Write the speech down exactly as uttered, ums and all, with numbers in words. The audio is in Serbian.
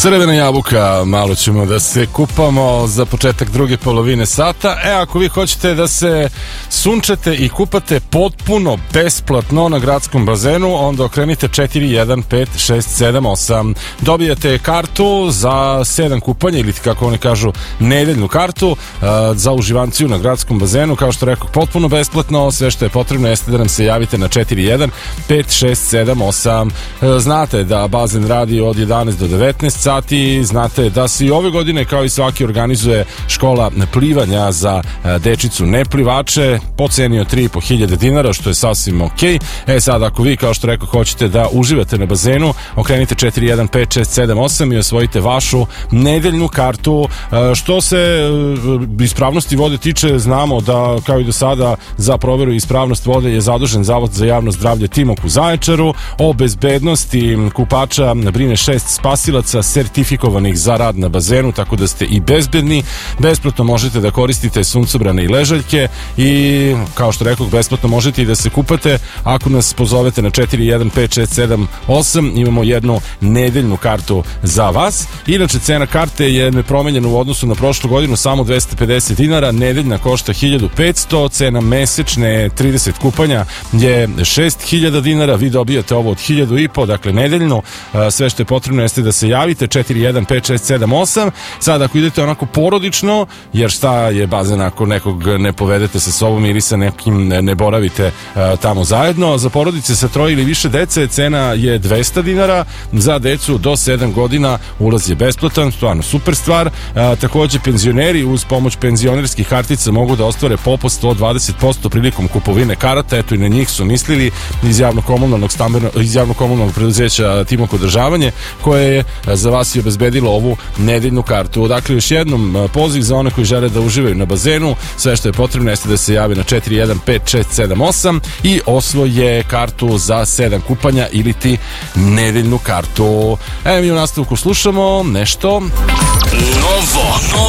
Crvena jabuka, malo ćemo da se kupamo za početak druge polovine sata. E, ako vi hoćete da se sunčete i kupate potpuno besplatno na gradskom bazenu, onda okrenite četiri jedan pet šest sedam osam. Dobijate kartu za sedam kupanja, ili kako oni kažu, nedeljnu kartu uh, za uživanciju na gradskom bazenu. Kao što rekao, potpuno besplatno. Sve što je potrebno jeste da nam se javite na četiri jedan pet šest sedam osam. Uh, znate da bazen radi od jedanaest do devetnaest sati. Znate da se i ove godine, kao i svaki, organizuje škola plivanja za dečicu neplivače po ceni od tri i po hiljade dinara, što je sasvim ok. E sad, ako vi, kao što rekao, hoćete da uživate na bazenu, okrenite četiri jedan pet šest sedam osam i osvojite vašu nedeljnu kartu. Što se ispravnosti vode tiče, znamo da, kao i do sada, za proveru ispravnost vode je zadužen Zavod za javno zdravlje Timok u Zaječaru. O bezbednosti kupača brine šest spasilaca sertifikovanih za rad na bazenu, tako da ste i bezbedni. Besplatno možete da koristite suncobrane i ležaljke i, kao što rekao, besplatno možete i da se kupate. Ako nas pozovete na četiri jedan pet šest sedam osam, imamo jednu nedeljnu kartu za vas. Inače, cena karte je nepromenjena u odnosu na prošlu godinu, samo dvesta pedeset dinara, nedeljna košta hiljadu petsto, cena mesečne trideset kupanja je šest hiljada dinara, vi dobijate ovo od hiljadu i po, dakle nedeljno. Sve što je potrebno jeste da se javite četiri jedan pet šest sedam osam. Sad, ako idete onako porodično, jer šta je bazen ako nekog ne povedete sa sobom ili sa nekim ne boravite uh, tamo zajedno, za porodice sa troje ili više dece cena je dvesta dinara, za decu do sedam godina ulaz je besplatan, stvarno super stvar. Uh, takođe, penzioneri uz pomoć penzionerskih kartica mogu da ostvare popust od dvadeset posto prilikom kupovine karata, eto i na njih su mislili iz javno-komunalnog stambeno, iz javno-komunalnog preduzeća Timok održavanje, koje je za vas i obezbedilo ovu nedeljnu kartu. Dakle, još jednom poziv za one koji žele da uživaju na bazenu. Sve što je potrebno jeste da se jave na četiri jedan pet šest sedam osam i osvoje kartu za sedam kupanja ili ti nedeljnu kartu. Evo, mi u nastavku slušamo nešto novo.